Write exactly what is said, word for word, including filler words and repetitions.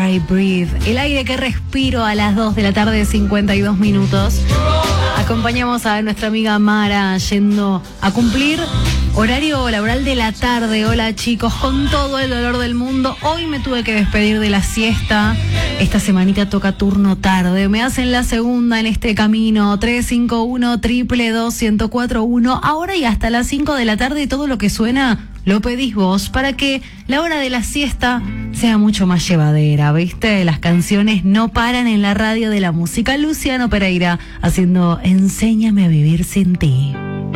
I breathe, el aire que respiro a las dos de la tarde, cincuenta y dos minutos. Acompañamos a nuestra amiga Mara yendo a cumplir horario laboral de la tarde. Hola chicos, con todo el dolor del mundo, hoy me tuve que despedir de la siesta. Esta semanita toca turno tarde. Me hacen la segunda en este camino. tres cinco uno, dos dos dos, uno cero cuatro uno. Ahora y hasta las cinco de la tarde todo lo que suena lo pedís vos para que la hora de la siesta sea mucho más llevadera, ¿viste? Las canciones no paran en la radio de la música. Luciano Pereira haciendo Enséñame a vivir sin ti.